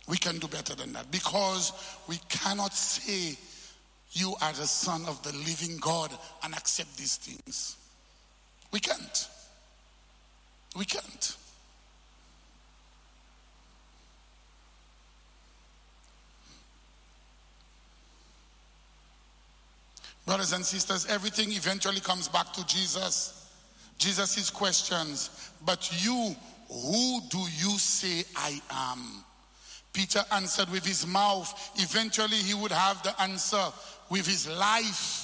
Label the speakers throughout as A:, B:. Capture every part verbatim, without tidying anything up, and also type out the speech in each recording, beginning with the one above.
A: We can do better than that, because we cannot say you are the Son of the living God and accept these things. We can't. We can't. Brothers and sisters, everything eventually comes back to Jesus. Jesus' questions. But you, who do you say I am? Peter answered with his mouth. Eventually he would have the answer with his life.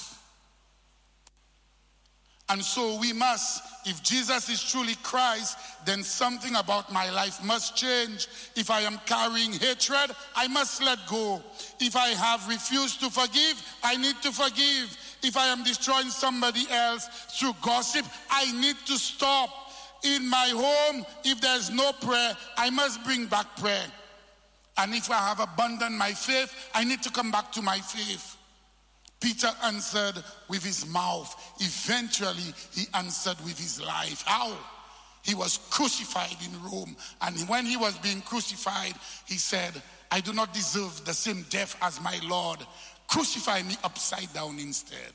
A: And so we must, if Jesus is truly Christ, then something about my life must change. If I am carrying hatred, I must let go. If I have refused to forgive, I need to forgive. If I am destroying somebody else through gossip, I need to stop. In my home, if there's no prayer, I must bring back prayer. And if I have abandoned my faith, I need to come back to my faith. Peter answered with his mouth. Eventually, he answered with his life. How? He was crucified in Rome. And when he was being crucified, he said, I do not deserve the same death as my Lord. Crucify me upside down instead.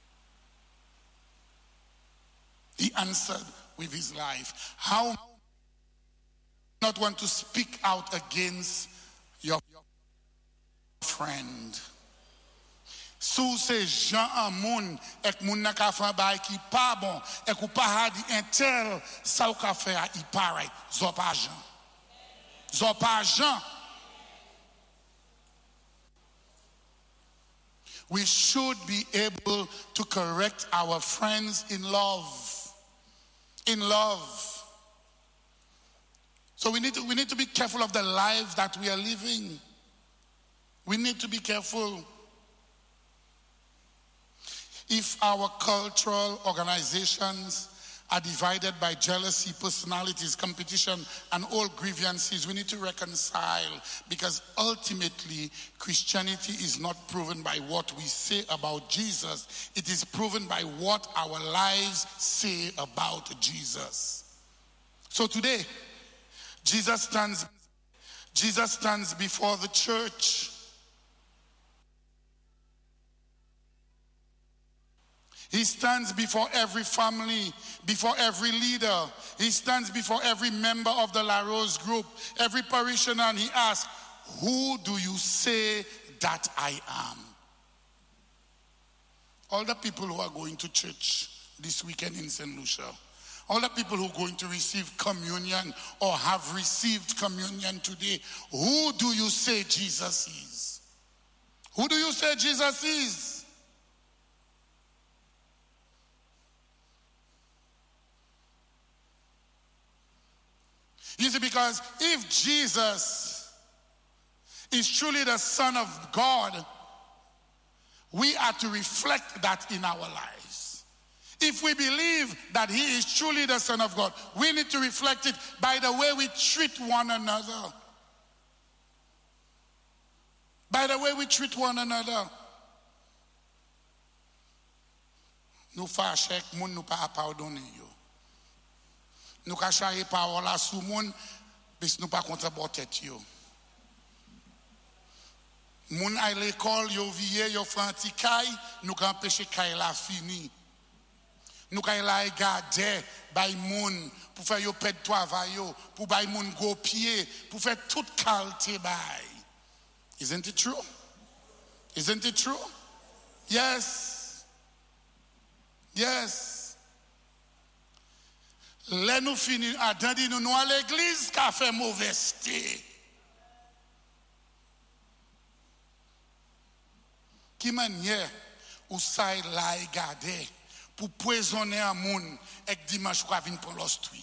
A: He answered with his life. How not want to speak out against your friend? Sou se jan an moun ek moun nan ka fè bay ki pa bon ek ou pa ha di entel sa ou ka fè a i paray. Zo pa jan. Zo pa jan. We should be able to correct our friends in love. In love. So we need to, we need to be careful of the life that we are living. We need to be careful. If our cultural organizations are divided by jealousy, personalities, competition, and all grievances, we need to reconcile, because ultimately Christianity is not proven by what we say about Jesus. It is proven by what our lives say about Jesus. So today, Jesus stands, Jesus stands before the church. He stands before every family, before every leader. He stands before every member of the La Rose group, every parishioner, and he asks, who do you say that I am? All the people who are going to church this weekend in Saint Lucia, all the people who are going to receive communion or have received communion today, who do you say Jesus is? Who do you say Jesus is? You see, because if Jesus is truly the Son of God, we are to reflect that in our lives. If we believe that he is truly the Son of God, we need to reflect it by the way we treat one another. By the way we treat one another. Nou fâche ek moun nou pa pardonne yo. Nou ka chaye parola sou moun, bis nou pa kontrabotet yo. Moun ay l'école, yo viye, yo franti kay, nou ka empêche kay la fini. Nou ka la gade bay moun, pou fè yo ped travay yo, pou bay moun go pied, pou fè tout kalte bay. Isn't it true? Isn't it true? Yes. Yes. Lè nou fini attendi nou nou à l'église ka fè mauvaise té. Ki manye ou say la e gade pou poisonner un moun ek dimanche ou ka vin pran l'ostri.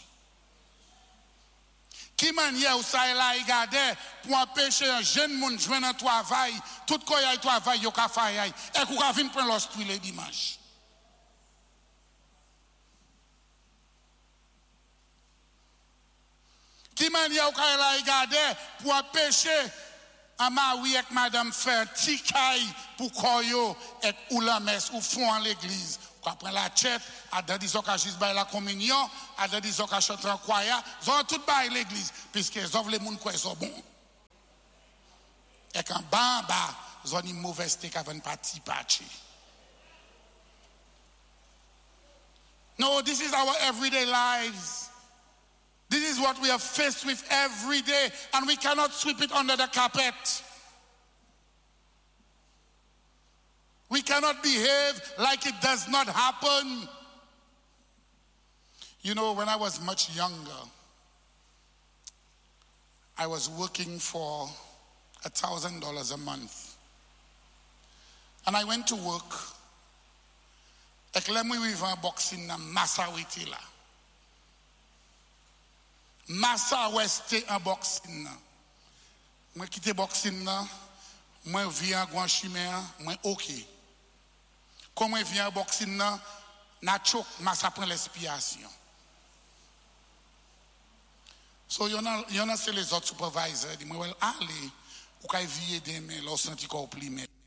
A: Ki manye ou say la e gade pou empêcher un jeune moun jwen un travail, tout koyay travail yo ka fayay, ek ou ka vin pran l'ostri le dimanche. Qui mania ou ka la regarder pour empêcher Amawi et madame faire tikay pour koyo et ou la messe ou font en l'église. Ou prend la tête, à dans des occasions ba la communion, à dans des occasions chanter en choir, ils ont tout ba l'église puisque ils offrent les monde quoi ils sont bon. Et quand bamba, zone mauvaise te kavan parti parti. No, this is our everyday lives. This is what we are faced with every day, and we cannot sweep it under the carpet. We cannot behave like it does not happen. You know, when I was much younger, I was working for a thousand dollars a month. And I went to work. Ek le mwen wivan boxing na massa witi la. Massa weste en boxing na. Mwen kite boxing na, mwen via gwan chime, mwen ok. Comme je viens à boxing, na choc, massa prend l'expiation. So, il y en a, il y en a, c'est les autres supervisors. Ils disent, well, allez, ou kay vie demain, l'on senti qu'on plie.